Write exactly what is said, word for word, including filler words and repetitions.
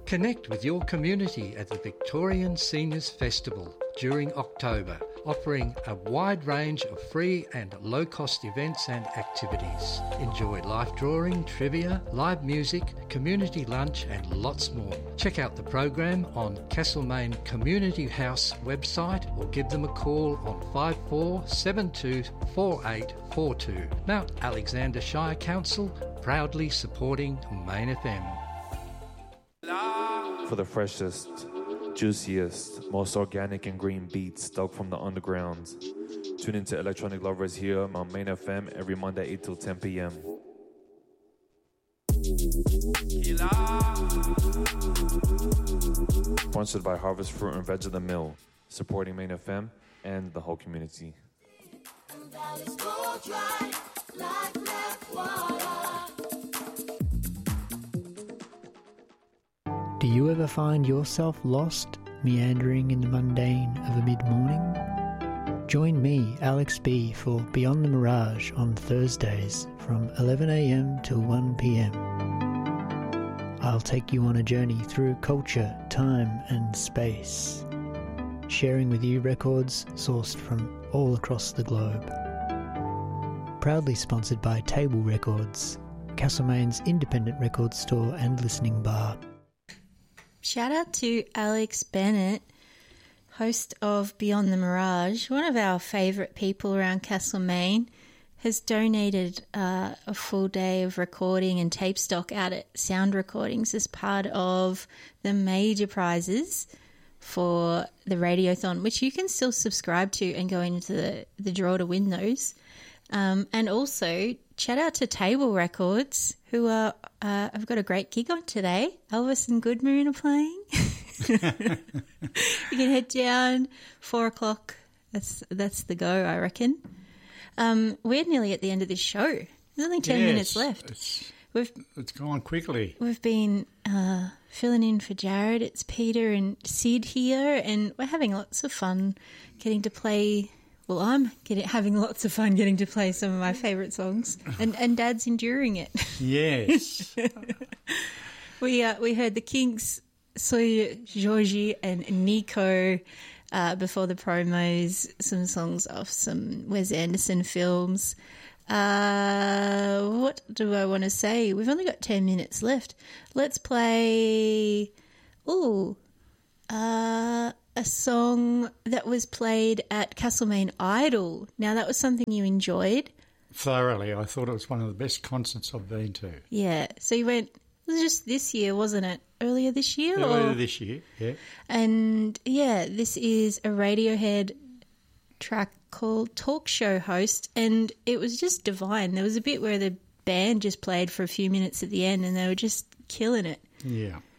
Connect with your community at the Victorian Seniors Festival during October, offering a wide range of free and low-cost events and activities. Enjoy live drawing, trivia, live music, community lunch and lots more. Check out the program on Castlemaine Community House website or give them a call on five four seven two four eight four two. Mount Alexander Shire Council, proudly supporting Main F M. For the freshest, juiciest, most organic and green beats dug from the underground. Tune into Electronic Lovers here on Main F M every Monday eight till ten p.m. Sponsored by Harvest Fruit and Veg of the Mill, supporting Main F M and the whole community. Do you ever find yourself lost, meandering in the mundane of a mid-morning? Join me, Alex B, for Beyond the Mirage on Thursdays from eleven a.m. till one p.m. I'll take you on a journey through culture, time and space, sharing with you records sourced from all across the globe. Proudly sponsored by Table Records, Castlemaine's independent record store and listening bar. Shout out to Alex Bennett, host of Beyond the Mirage. One of our favourite people around Castlemaine has donated uh, a full day of recording and tape stock out at Sound Recordings as part of the major prizes for the Radiothon, which you can still subscribe to and go into the, the draw to win those. Um, and also, shout out to Table Records, who are uh, have got a great gig on today. Elvis and Goodmoon are playing. You can head down, four o'clock. That's that's the go, I reckon. Um, we're nearly at the end of this show. There's only ten yes, minutes left. It's, We've it's gone quickly. We've been uh, filling in for Jared. It's Peter and Sid here, and we're having lots of fun getting to play. Well, I'm getting, having lots of fun getting to play some of my favourite songs, and, and Dad's enduring it. Yes. we uh, we heard the Kinks, Soy Georgie and Nico uh, before the promos, some songs off some Wes Anderson films. Uh, what do I want to say? We've only got ten minutes left. Let's play, ooh, uh... a song that was played at Castlemaine Idol. Now, that was something you enjoyed? Thoroughly. I thought it was one of the best concerts I've been to. Yeah. So you went, it was just this year, wasn't it? Earlier this year? Earlier or? this year, yeah. And, yeah, this is a Radiohead track called Talk Show Host, and it was just divine. There was a bit where the band just played for a few minutes at the end, and they were just killing it. Yeah.